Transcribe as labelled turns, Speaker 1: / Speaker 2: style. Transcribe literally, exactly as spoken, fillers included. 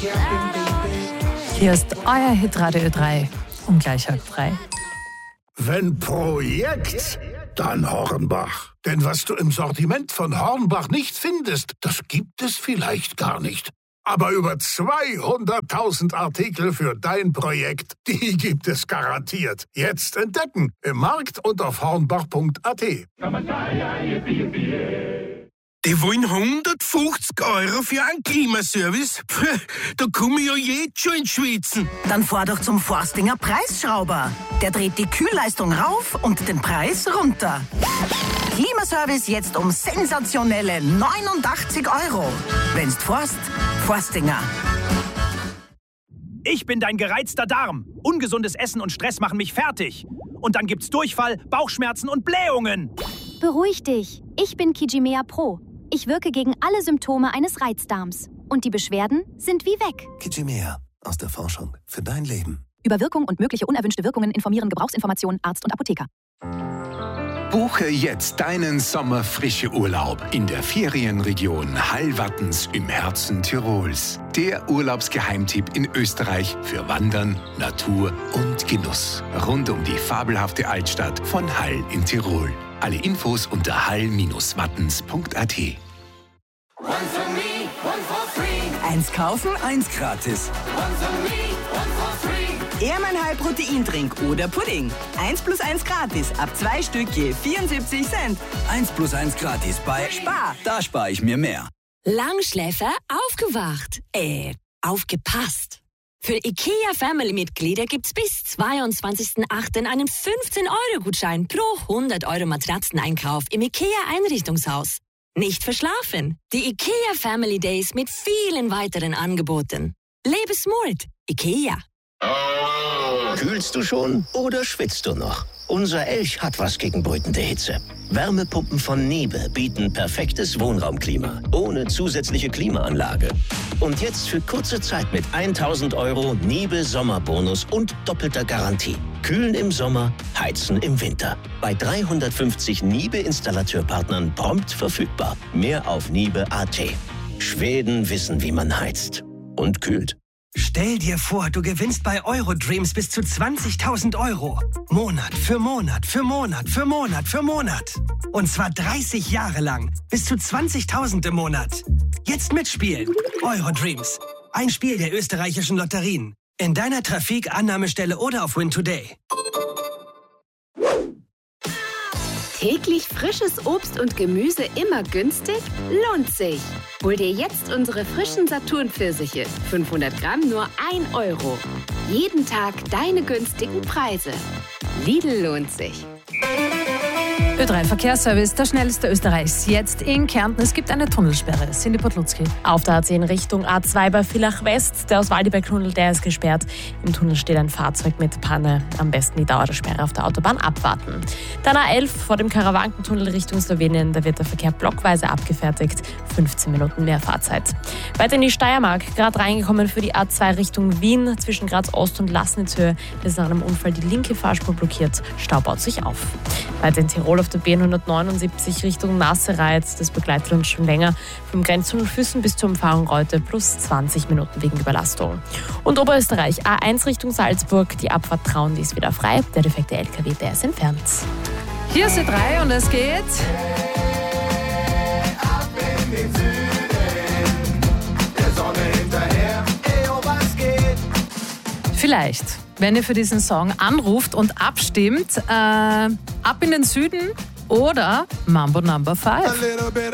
Speaker 1: Hier ist euer Hitradio Ö drei um gleich halb drei.
Speaker 2: Wenn Projekt, dann Hornbach. Denn was du im Sortiment von Hornbach nicht findest, das gibt es vielleicht gar nicht. Aber über zweihunderttausend Artikel für dein Projekt, die gibt es garantiert. Jetzt entdecken im Markt und auf hornbach punkt a t.
Speaker 3: Die wollen hundertfünfzig Euro für einen Klimaservice? Puh, da komme ich ja jetzt schon ins Schwitzen.
Speaker 4: Dann fahr doch zum Forstinger Preisschrauber. Der dreht die Kühlleistung rauf und den Preis runter. Klimaservice jetzt um sensationelle neunundachtzig Euro. Wenn's forst, Forstinger.
Speaker 5: Ich bin dein gereizter Darm. Ungesundes Essen und Stress machen mich fertig. Und dann gibt's Durchfall, Bauchschmerzen und Blähungen.
Speaker 6: Beruhig dich. Ich bin Kijimea Pro. Ich wirke gegen alle Symptome eines Reizdarms. Und die Beschwerden sind wie weg.
Speaker 7: Kijimea. Aus der Forschung. Für dein Leben.
Speaker 6: Über Wirkung und mögliche unerwünschte Wirkungen informieren Gebrauchsinformationen Arzt und Apotheker.
Speaker 8: Buche jetzt deinen Sommerfrische-Urlaub in der Ferienregion Hallwattens im Herzen Tirols. Der Urlaubsgeheimtipp in Österreich für Wandern, Natur und Genuss. Rund um die fabelhafte Altstadt von Hall in Tirol. Alle Infos unter hall Bindestrich wattens punkt a t.
Speaker 9: Eins kaufen, eins gratis. Ehrmann Proteindrink oder Pudding. Eins plus eins gratis. Ab zwei Stück je vierundsiebzig Cent.
Speaker 10: Eins plus eins gratis bei
Speaker 9: Spar.
Speaker 10: Da spare ich mir mehr.
Speaker 11: Langschläfer aufgewacht. Äh, aufgepasst. Für IKEA Family-Mitglieder gibt's bis zweiundzwanzigsten achten einen fünfzehn Euro Gutschein pro hundert Euro Matratzeneinkauf im IKEA Einrichtungshaus. Nicht verschlafen. Die IKEA Family Days mit vielen weiteren Angeboten. Lebe smart. IKEA.
Speaker 12: Kühlst du schon oder schwitzt du noch? Unser Elch hat was gegen brütende Hitze. Wärmepumpen von Niebe bieten perfektes Wohnraumklima, ohne zusätzliche Klimaanlage. Und jetzt für kurze Zeit mit tausend Euro Niebe Sommerbonus und doppelter Garantie. Kühlen im Sommer, heizen im Winter. Bei dreihundertfünfzig Niebe-Installateurpartnern prompt verfügbar. Mehr auf niebe punkt a t. Schweden wissen, wie man heizt. Und kühlt.
Speaker 13: Stell dir vor, du gewinnst bei Eurodreams bis zu zwanzigtausend Euro. Monat für Monat für Monat für Monat für Monat. Und zwar dreißig Jahre lang. Bis zu zwanzigtausend im Monat. Jetzt mitspielen. Eurodreams. Ein Spiel der österreichischen Lotterien. In deiner Trafik, Annahmestelle oder auf Win Today.
Speaker 14: Täglich frisches Obst und Gemüse immer günstig? Lohnt sich! Hol dir jetzt unsere frischen Saturn-Pfirsiche. fünfhundert Gramm nur ein Euro. Jeden Tag deine günstigen Preise. Lidl lohnt sich.
Speaker 1: Ö drei Verkehrsservice, der schnellste Österreichs. Jetzt in Kärnten. Es gibt eine Tunnelsperre. Cindy Podlutzki.
Speaker 15: Auf der A zehn Richtung A zwei bei Villach West. Der Auswaldiberg-Tunnel, der ist gesperrt. Im Tunnel steht ein Fahrzeug mit Panne. Am besten die Dauer der Sperre auf der Autobahn abwarten. Dann A elf vor dem Karawankentunnel Richtung Slowenien. Da wird der Verkehr blockweise abgefertigt. fünfzehn Minuten mehr Fahrzeit. Weiter in die Steiermark. Gerade reingekommen für die A zwei Richtung Wien. Zwischen Graz Ost und Lassnitzhöhe. Da ist nach einem Unfall die linke Fahrspur blockiert. Stau baut sich auf. Weiter in Tirol auf der B hundertneunundsiebzig Richtung Nassereith. Das begleitet uns schon länger. Vom Grenztunnel Füssen bis zur Umfahrung Reute plus zwanzig Minuten wegen Überlastung. Und Oberösterreich A eins Richtung Salzburg. Die Abfahrt Traun, die ist wieder frei. Der defekte L K W, der ist entfernt.
Speaker 1: Hier ist Ö drei und es geht...
Speaker 16: Ab in den Süden, der Sonne hinterher, eyo, was geht?
Speaker 1: Vielleicht, wenn ihr für diesen Song anruft und abstimmt, äh, ab in den Süden oder Mambo Number five.